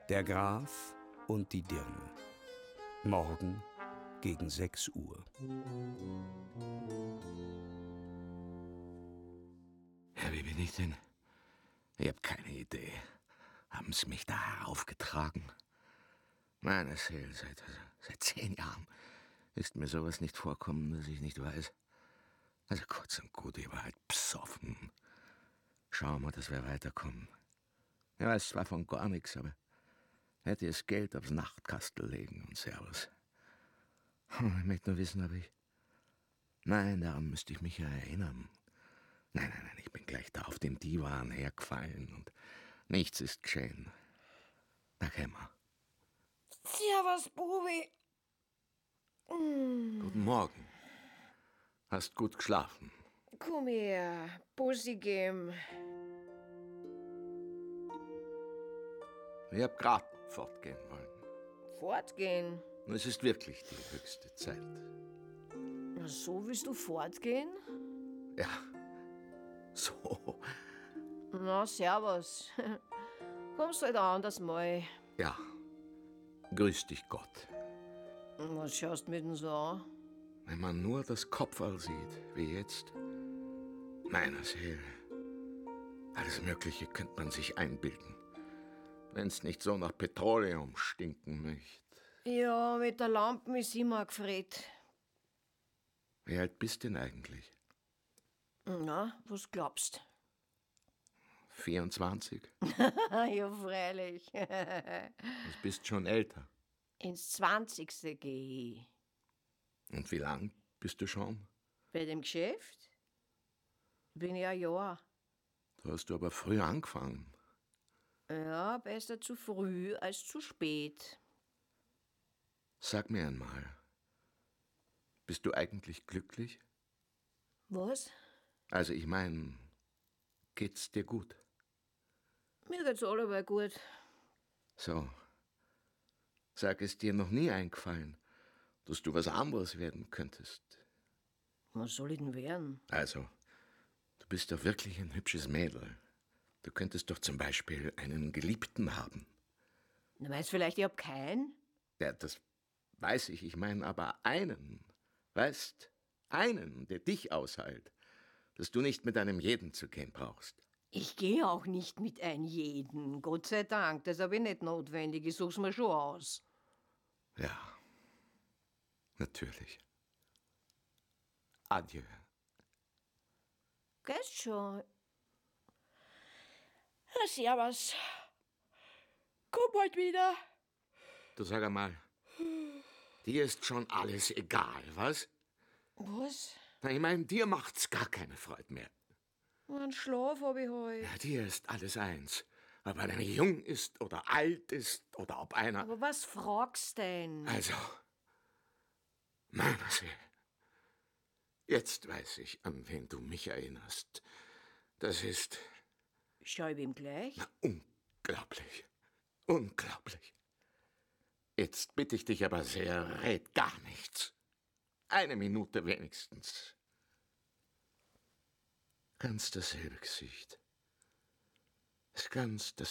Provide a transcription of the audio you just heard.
Der Graf und die Dirne. Morgen gegen 6 Uhr. Ja, wie bin ich denn? Ich hab keine Idee. Haben sie mich da heraufgetragen? Meine Seele, seit 10 Jahren ist mir sowas nicht vorkommen, dass ich nicht weiß. Also kurz und gut, ich war halt psoffen. Schauen wir, dass wir weiterkommen. Ich weiß zwar von gar nichts, aber hätte das Geld aufs Nachtkastel legen und Servus. Ich möchte nur wissen, ob ich... Nein, daran müsste ich mich ja erinnern. Nein, ich bin gleich da auf den Divan hergefallen und nichts ist geschehen. Da kämen wir. Servus, Bubi. Guten Morgen. Hast gut geschlafen? Komm her, Bussi geben. Ich hab grad fortgehen wollen. Fortgehen? Es ist wirklich die höchste Zeit. Na, so willst du fortgehen? Ja, so. Na, servus. Kommst halt ein anderes Mal. Ja, grüß dich Gott. Was schaust du mir denn so an? Wenn man nur das Kopfall sieht, wie jetzt. Meiner Seele. Alles Mögliche könnte man sich einbilden. Wenn's nicht so nach Petroleum stinken möchte. Ja, mit der Lampe ist immer gefreut. Wie alt bist denn eigentlich? Na, was glaubst? 24? Ja, freilich. Du bist schon älter. Ins 20. geh ich. Und wie lang bist du schon? Bei dem Geschäft? Bin ich ein Jahr. Da hast du aber früh angefangen. Ja, besser zu früh als zu spät. Sag mir einmal, bist du eigentlich glücklich? Was? Also ich meine, geht's dir gut? Mir geht's alleweil gut. So. Sag es dir noch nie eingefallen, dass du was anderes werden könntest. Was soll ich denn werden? Also, du bist doch wirklich ein hübsches Mädel. Du könntest doch zum Beispiel einen Geliebten haben. Du meinst vielleicht, ich hab keinen? Ja, das weiß ich. Ich meine aber einen. Weißt, einen, der dich aushält. Dass du nicht mit einem jeden zu gehen brauchst. Ich gehe auch nicht mit ein jeden, Gott sei Dank. Das hab ich nicht notwendig, ich such's mir schon aus. Ja, natürlich. Adieu. Gehst schon. Ja, servus. Komm bald wieder. Du sag einmal, dir ist schon alles egal, was? Was? Na, ich mein, dir macht's gar keine Freude mehr. Einen Schlaf hab ich halt. Ja, dir ist alles eins. Ob einer jung ist oder alt ist oder ob einer... Aber was fragst denn? Also, meiner Seele. Jetzt weiß ich, an wen du mich erinnerst. Das ist... Schau ich ihm gleich? Na, unglaublich. Unglaublich. Jetzt bitte ich dich aber sehr, red gar nichts. 1 Minute wenigstens. Ganz dasselbe Gesicht. Ist ganz das